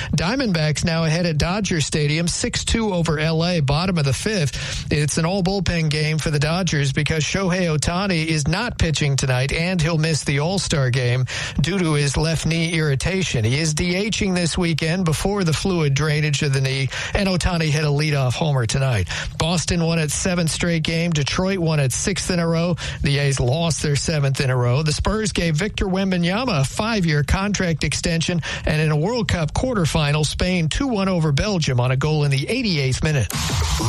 Diamondbacks now ahead at Dodger Stadium, 6-2 over L.A., bottom of the fifth. It's an all-bullpen game for the Dodgers because Shohei Ohtani is not pitching tonight, and he'll miss the All-Star game due to his left knee irritation. He is DHing this weekend before the fluid drainage of the knee, and Ohtani hit a leadoff homer tonight. Boston won its seventh straight game. Detroit won its sixth in a row. The A's lost their seventh in a row. The Spurs gave Victor Wembanyama a 5-year contract extension, and in a World Cup quarterfinal, Spain 2-1 over Belgium on a goal in the 88th minute.